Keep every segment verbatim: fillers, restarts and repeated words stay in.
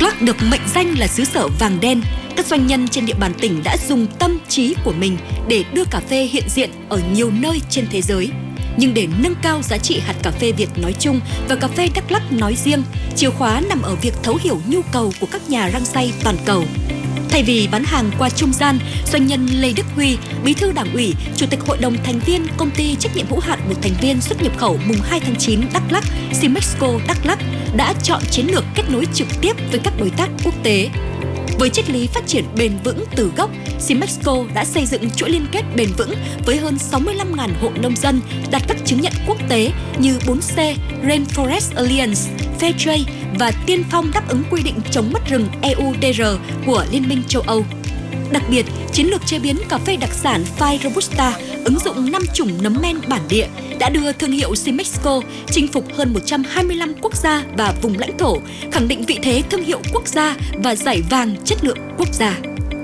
Lắk được mệnh danh là xứ sở vàng đen. Các doanh nhân trên địa bàn tỉnh đã dùng tâm trí của mình để đưa cà phê hiện diện ở nhiều nơi trên thế giới. Nhưng để nâng cao giá trị hạt cà phê Việt nói chung và cà phê Đắk Lắk nói riêng, chìa khóa nằm ở việc thấu hiểu nhu cầu của các nhà rang xay toàn cầu. Thay vì bán hàng qua trung gian, doanh nhân Lê Đức Huy, Bí thư Đảng ủy, Chủ tịch Hội đồng thành viên Công ty trách nhiệm hữu hạn một thành viên xuất nhập khẩu mùng hai tháng chín Đắk Lắk, Simexco Đắk Lắk đã chọn chiến lược kết nối trực tiếp với các đối tác quốc tế. Với triết lý phát triển bền vững từ gốc, Simexco đã xây dựng chuỗi liên kết bền vững với hơn sáu mươi lăm nghìn hộ nông dân đạt các chứng nhận quốc tế như bốn C, Rainforest Alliance, Fairtrade và tiên phong đáp ứng quy định chống mất rừng E U D R của Liên minh châu Âu. Đặc biệt, chiến lược chế biến cà phê đặc sản phai Robusta ứng dụng năm chủng nấm men bản địa đã đưa thương hiệu Simexco chinh phục hơn một trăm hai mươi lăm quốc gia và vùng lãnh thổ, khẳng định vị thế thương hiệu quốc gia và giải vàng chất lượng quốc gia.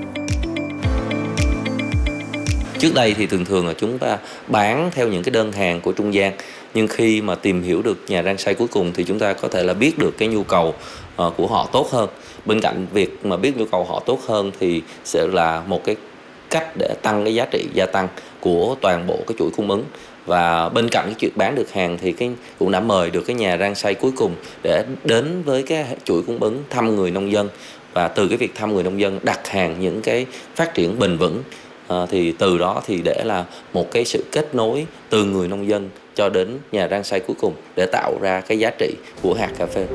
Trước đây thì thường thường là chúng ta bán theo những cái đơn hàng của trung gian, nhưng khi mà tìm hiểu được nhà rang xay cuối cùng thì chúng ta có thể là biết được cái nhu cầu uh, của họ tốt hơn. Bên cạnh việc mà biết nhu cầu họ tốt hơn thì sẽ là một cái cách để tăng cái giá trị gia tăng của toàn bộ cái chuỗi cung ứng. Và bên cạnh cái chuyện bán được hàng thì cái cũng đã mời được cái nhà rang xay cuối cùng để đến với cái chuỗi cung ứng, thăm người nông dân, và từ cái việc thăm người nông dân đặt hàng những cái phát triển bền vững. À, thì từ đó thì để là một cái sự kết nối từ người nông dân cho đến nhà rang xay cuối cùng để tạo ra cái giá trị của hạt cà phê.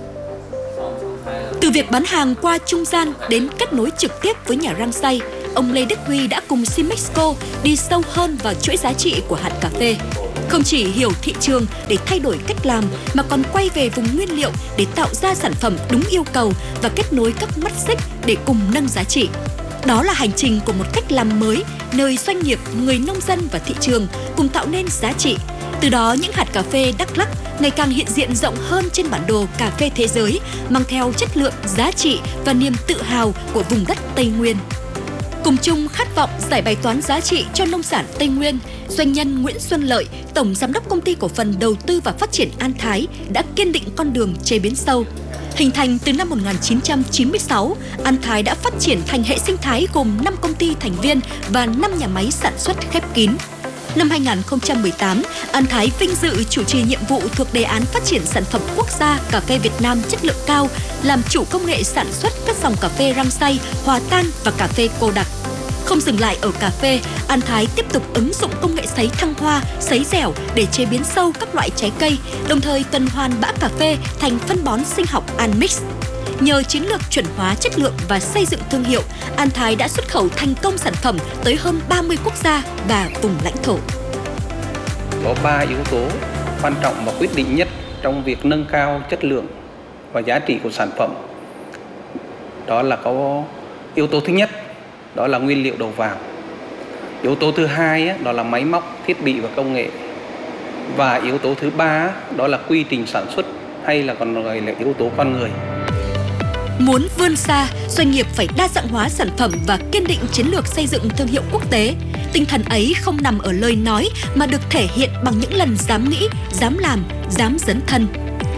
Từ việc bán hàng qua trung gian đến kết nối trực tiếp với nhà rang xay, ông Lê Đức Huy đã cùng Simexco đi sâu hơn vào chuỗi giá trị của hạt cà phê. Không chỉ hiểu thị trường để thay đổi cách làm mà còn quay về vùng nguyên liệu để tạo ra sản phẩm đúng yêu cầu và kết nối các mắt xích để cùng nâng giá trị. Đó là hành trình của một cách làm mới, nơi doanh nghiệp, người nông dân và thị trường cùng tạo nên giá trị. Từ đó, những hạt cà phê Đắk Lắk ngày càng hiện diện rộng hơn trên bản đồ cà phê thế giới, mang theo chất lượng, giá trị và niềm tự hào của vùng đất Tây Nguyên. Cùng chung khát vọng giải bài toán giá trị cho nông sản Tây Nguyên, doanh nhân Nguyễn Xuân Lợi, Tổng Giám đốc Công ty Cổ phần Đầu tư và Phát triển An Thái đã kiên định con đường chế biến sâu. Hình thành từ năm một nghìn chín trăm chín mươi sáu, An Thái đã phát triển thành hệ sinh thái gồm năm công ty thành viên và năm nhà máy sản xuất khép kín. Năm hai nghìn không trăm mười tám, An Thái vinh dự chủ trì nhiệm vụ thuộc đề án phát triển sản phẩm quốc gia cà phê Việt Nam chất lượng cao, làm chủ công nghệ sản xuất các dòng cà phê rang xay, hòa tan và cà phê cô đặc. Không dừng lại ở cà phê, An Thái tiếp tục ứng dụng công nghệ sấy thăng hoa, sấy dẻo để chế biến sâu các loại trái cây, đồng thời tuần hoàn bã cà phê thành phân bón sinh học Anmix. Nhờ chiến lược chuẩn hóa chất lượng và xây dựng thương hiệu, An Thái đã xuất khẩu thành công sản phẩm tới hơn ba mươi quốc gia và vùng lãnh thổ. Có ba yếu tố quan trọng và quyết định nhất trong việc nâng cao chất lượng và giá trị của sản phẩm. Đó là có yếu tố thứ nhất, đó là nguyên liệu đầu vào. Yếu tố thứ hai đó là máy móc, thiết bị và công nghệ. Và yếu tố thứ ba đó là quy trình sản xuất, hay là còn gọi là yếu tố con người. Muốn vươn xa, doanh nghiệp phải đa dạng hóa sản phẩm và kiên định chiến lược xây dựng thương hiệu quốc tế. Tinh thần ấy không nằm ở lời nói mà được thể hiện bằng những lần dám nghĩ, dám làm, dám dấn thân.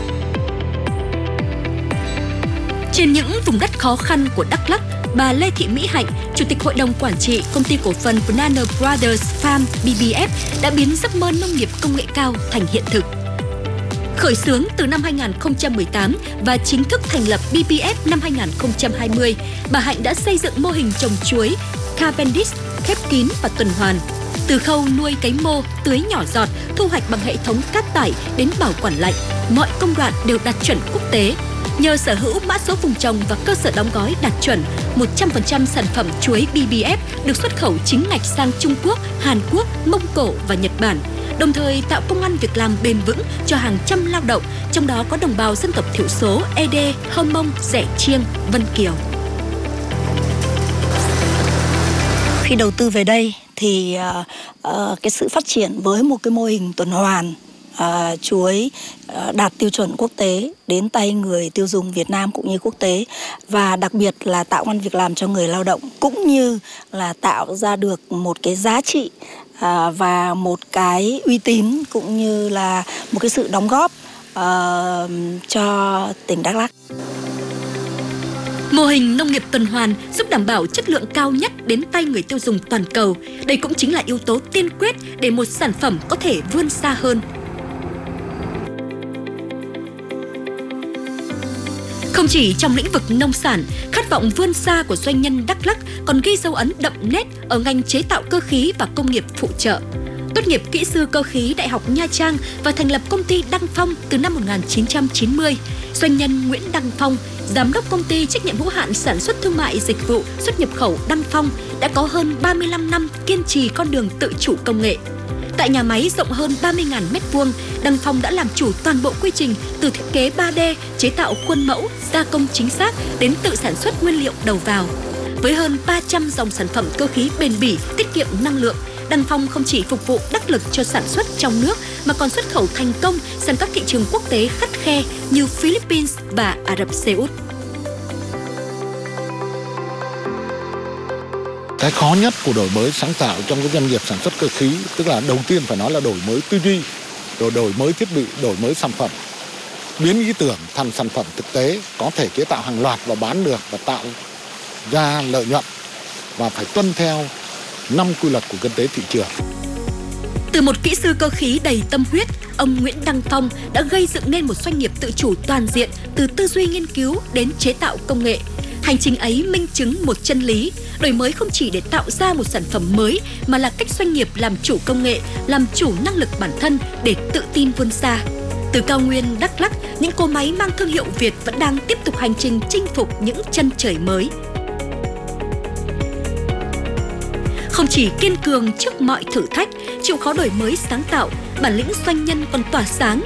Trên những vùng đất khó khăn của Đắk Lắk, bà Lê Thị Mỹ Hạnh, Chủ tịch Hội đồng Quản trị Công ty Cổ phần Banana Brothers Farm B B F đã biến giấc mơ nông nghiệp công nghệ cao thành hiện thực. Khởi xướng từ năm hai nghìn không trăm mười tám và chính thức thành lập B B F năm hai nghìn không trăm hai mươi, bà Hạnh đã xây dựng mô hình trồng chuối Cavendish khép kín và tuần hoàn. Từ khâu nuôi cấy mô, tưới nhỏ giọt, thu hoạch bằng hệ thống cát tải đến bảo quản lạnh, mọi công đoạn đều đạt chuẩn quốc tế. Nhờ sở hữu mã số vùng trồng và cơ sở đóng gói đạt chuẩn, một trăm phần trăm sản phẩm chuối B B F được xuất khẩu chính ngạch sang Trung Quốc, Hàn Quốc, Mông Cổ và Nhật Bản, đồng thời tạo công ăn việc làm bền vững cho hàng trăm lao động, trong đó có đồng bào dân tộc thiểu số Ê Đê, Hơ Mông, Rẻ Chiêng, Vân Kiều. Khi đầu tư về đây thì uh, uh, cái sự phát triển với một cái mô hình tuần hoàn uh, chuối uh, đạt tiêu chuẩn quốc tế đến tay người tiêu dùng Việt Nam cũng như quốc tế, và đặc biệt là tạo công ăn việc làm cho người lao động, cũng như là tạo ra được một cái giá trị À, và một cái uy tín cũng như là một cái sự đóng góp uh, cho tỉnh Đắk Lắk. Mô hình nông nghiệp tuần hoàn giúp đảm bảo chất lượng cao nhất đến tay người tiêu dùng toàn cầu. Đây cũng chính là yếu tố tiên quyết để một sản phẩm có thể vươn xa hơn. Không chỉ trong lĩnh vực nông sản, khát vọng vươn xa của doanh nhân Đắk Lắk còn ghi dấu ấn đậm nét ở ngành chế tạo cơ khí và công nghiệp phụ trợ. Tốt nghiệp kỹ sư cơ khí Đại học Nha Trang và thành lập công ty Đăng Phong từ năm một nghìn chín trăm chín mươi, doanh nhân Nguyễn Đăng Phong, giám đốc công ty trách nhiệm hữu hạn sản xuất thương mại dịch vụ xuất nhập khẩu Đăng Phong đã có hơn ba mươi lăm năm kiên trì con đường tự chủ công nghệ. Tại nhà máy rộng hơn ba mươi nghìn mét vuông, Đăng Phong đã làm chủ toàn bộ quy trình từ thiết kế ba D, chế tạo khuôn mẫu, gia công chính xác đến tự sản xuất nguyên liệu đầu vào. Với hơn ba trăm dòng sản phẩm cơ khí bền bỉ, tiết kiệm năng lượng, Đăng Phong không chỉ phục vụ đắc lực cho sản xuất trong nước mà còn xuất khẩu thành công sang các thị trường quốc tế khắt khe như Philippines và Ả Rập Xê Út. Cái khó nhất của đổi mới sáng tạo trong cái doanh nghiệp sản xuất cơ khí, tức là đầu tiên phải nói là đổi mới tư duy, rồi đổi mới thiết bị, đổi mới sản phẩm, biến ý tưởng thành sản phẩm thực tế, có thể chế tạo hàng loạt và bán được và tạo ra lợi nhuận, và phải tuân theo năm quy luật của kinh tế thị trường. Từ một kỹ sư cơ khí đầy tâm huyết, ông Nguyễn Đăng Phong đã gây dựng nên một doanh nghiệp tự chủ toàn diện từ tư duy nghiên cứu đến chế tạo công nghệ. Hành trình ấy minh chứng một chân lý, đổi mới không chỉ để tạo ra một sản phẩm mới mà là cách doanh nghiệp làm chủ công nghệ, làm chủ năng lực bản thân để tự tin vươn xa. Từ cao nguyên Đắk Lắk, những cỗ máy mang thương hiệu Việt vẫn đang tiếp tục hành trình chinh phục những chân trời mới. Không chỉ kiên cường trước mọi thử thách, chịu khó đổi mới sáng tạo, bản lĩnh doanh nhân còn tỏa sáng